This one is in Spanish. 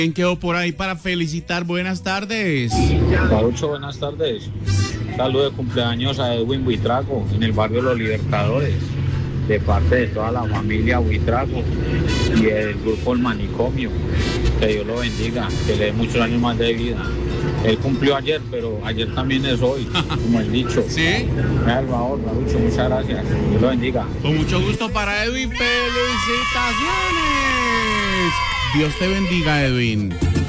¿Quién quedó por ahí para felicitar? Buenas tardes. Paucho, buenas tardes. Saludo de cumpleaños a Edwin Buitrago en el barrio Los Libertadores, de parte de toda la familia Buitrago y el grupo El Manicomio. Que Dios lo bendiga, que le dé muchos años más de vida. Él cumplió ayer, pero ayer también es hoy, como el dicho. ¿Sí? Me da el favor, Paucho, muchas gracias. Dios lo bendiga. Con mucho gusto para Edwin. ¡Felicitaciones! Dios te bendiga, Edwin.